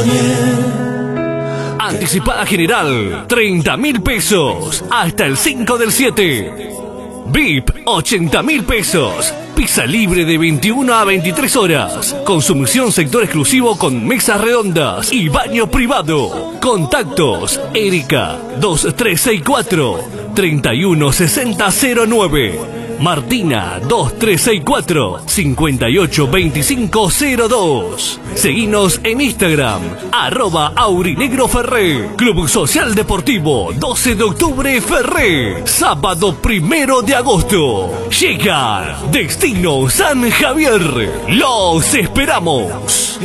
Anticipada general, 30.000 pesos. Hasta el 5 del 7. VIP, 80.000 pesos. Pizza libre de 21 a 23 horas. Consumición sector exclusivo con mesas redondas y baño privado. Contactos: Erika 2364 316009. Martina 2364 582502. Seguinos en Instagram @aurinegroferré. Club Social Deportivo 12 de octubre Ferré. Sábado 1 de agosto. Llega Destino San Javier. Los esperamos.